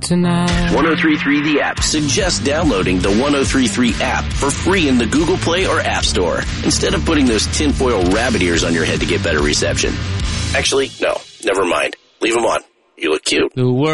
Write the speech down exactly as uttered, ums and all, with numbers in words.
tonight. one oh three point three The App suggests downloading the one oh three point three app for free in the Google Play or App Store, instead of putting those tinfoil rabbit ears on your head to get better reception. Actually, no, never mind. Leave them on. You look cute. The world